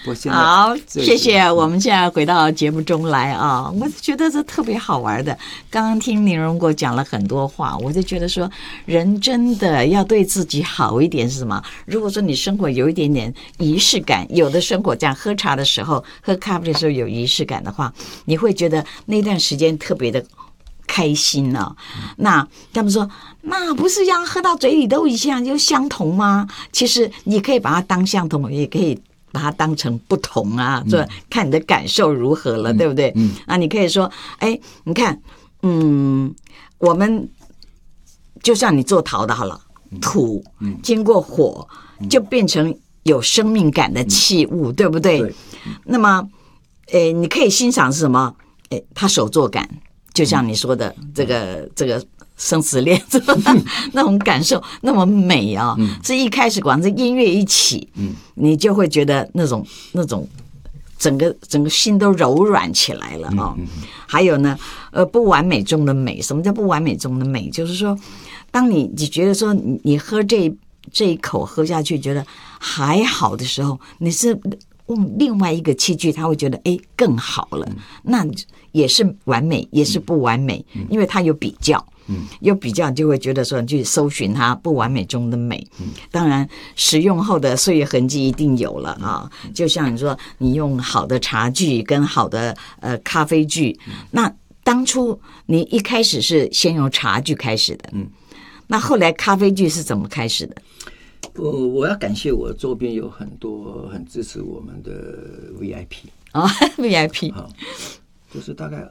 好，谢谢。我们现在回到节目中来啊，我觉得这特别好玩的。刚刚听林荣国讲了很多话，我就觉得说，人真的要对自己好一点是什么？如果说你生活有一点点仪式感，有的生活这样喝茶的时候、喝咖啡的时候有仪式感的话，你会觉得那段时间特别的开心呢、那他们说，那不是要喝到嘴里都一样就相同吗？其实你可以把它当相同，也可以把它当成不同啊，所以看你的感受如何了，对不对？那你可以说，哎，你看，我们就像你做陶的好了，土经过火就变成有生命感的器物，对不对？那么，你可以欣赏是什么？它手作感。就像你说的，这个生死恋，那种感受那么美啊！是一开始光是音乐一起，你就会觉得那种整个心都柔软起来了啊！还有呢，不完美中的美，什么叫不完美中的美？就是说，当你觉得说你喝这一口喝下去，觉得还好的时候，你是用另外一个器具，他会觉得更好了，那也是完美，也是不完美，因为它有比较，有比较就会觉得说你去搜寻它不完美中的美。当然使用后的岁月痕迹一定有了啊，就像你说你用好的茶具跟好的咖啡具，那当初你一开始是先用茶具开始的，那后来咖啡具是怎么开始的？ 我要感谢我周边有很多很支持我们的 VIP VIP 就是大概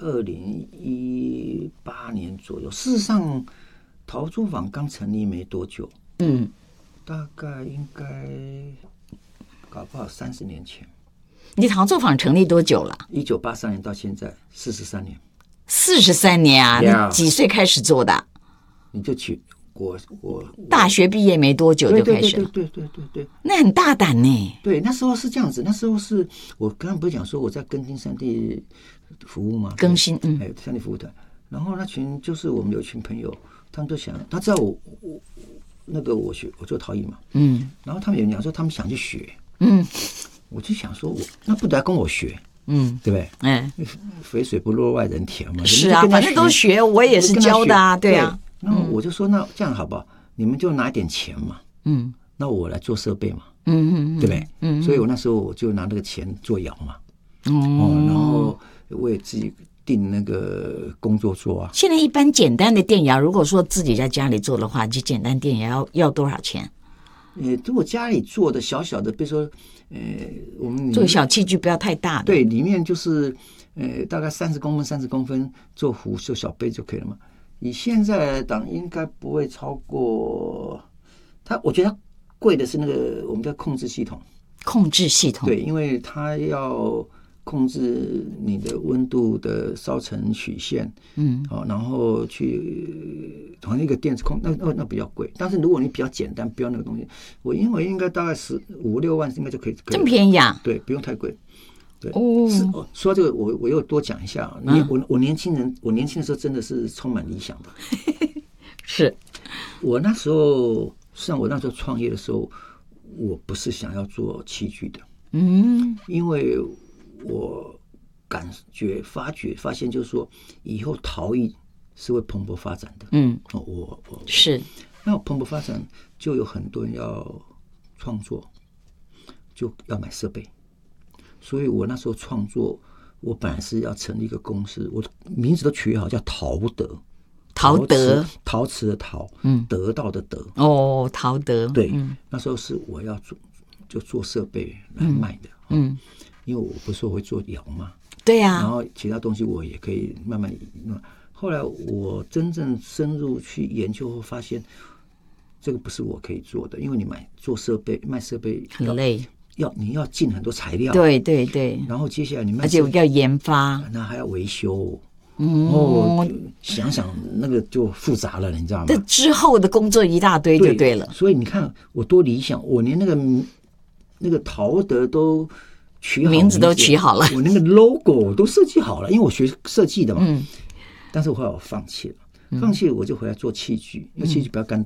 2018年左右。事实上，陶作坊刚成立没多久，大概应该搞不好30年前。 你陶作坊成立多久了 ？1983年到现在43年。 43年啊！你几岁开始做的？ 你就去我大学毕业没多久就开始了。 对， 那很大胆呢。 对，那时候是这样子，那时候是我刚刚不是讲说我在耕耘山地服务吗？ 更新， 山地服务团。然后那群就是我们有一群朋友，他们都想，他知道我做陶艺嘛，然后他们有讲说他们想去学，我就想说那不得跟我学。对不对？肥水不落外人田嘛。 是啊，反正都学，我也是教的啊，对啊。 然后我就说，那这样好不好？你们就拿点钱嘛，那我来做设备嘛，对不对？所以我那时候我就拿那个钱做窑嘛，然后我也自己订那个工作桌啊。 现在一般简单的电窑，如果说自己在家里做的话，就简单电窑要多少钱？ 如果家里做的小小的，比如说，我们做小器具不要太大的， 对，里面就是大概30公分做壶做小杯就可以了嘛。以现在来讲，应该不会超过它。我觉得它贵的是那个我们的控制系统。 控制系统，对， 因为它要控制你的温度的烧成曲线，然后去同一个电子控，那比较贵。但是如果你比较简单，不要那个东西，我因为应该大概5-6万应该就可以。 这么便宜啊？ 对，不用太贵。对，说到这个，我又多讲一下。我年轻的时候真的是充满理想的。 是我那时候，像我那时候创业的时候，我不是想要做器具的，因为我发现就是说，以后陶艺是会蓬勃发展的。 是。 那蓬勃发展就有很多人要创作，就要买设备。所以我那时候创作，我本来是要成立一个公司，我名字都取好，叫陶德。陶瓷的陶，得到的得。 陶德。 对，那时候是我要做设备来卖的。因为我不是说会做窑嘛。 对呀。 然后其他东西我也可以慢慢弄。后来我真正深入去研究后，发现这个不是我可以做的，因为你做设备卖设备很累。 你要进很多材料， 对， 然后接下来你而且要研发， 那还要维修，想想那个就复杂了，你知道吗？ 这之后的工作一大堆就对了。 所以你看我多理想，我连那个陶德都取好名字都取好了， 我那个 logo 都设计好了，因为我学设计的嘛。但是后来我放弃了，我就回来做器具，因为器具比较干